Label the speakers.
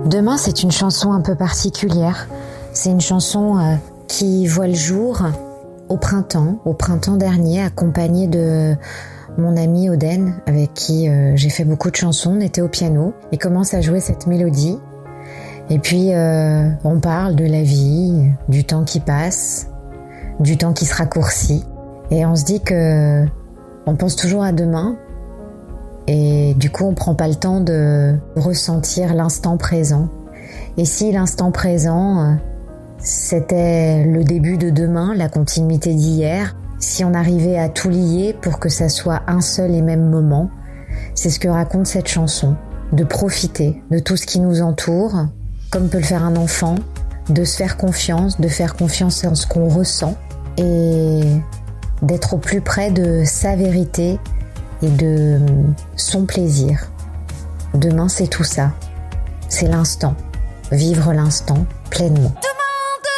Speaker 1: Demain, c'est une chanson un peu particulière. C'est une chanson qui voit le jour au printemps dernier, accompagnée de mon ami Oden, avec qui j'ai fait beaucoup de chansons. On était au piano, il commence à jouer cette mélodie. Et puis, on parle de la vie, du temps qui passe, du temps qui se raccourcit. Et on se dit que on pense toujours à demain. Et du coup, on prend pas le temps de ressentir l'instant présent. Et si l'instant présent, c'était le début de demain, la continuité d'hier, si on arrivait à tout lier pour que ça soit un seul et même moment, c'est ce que raconte cette chanson. De profiter de tout ce qui nous entoure, comme peut le faire un enfant, de se faire confiance en ce qu'on ressent et d'être au plus près de sa vérité et de son plaisir. Demain, c'est tout ça. C'est l'instant. Vivre l'instant pleinement.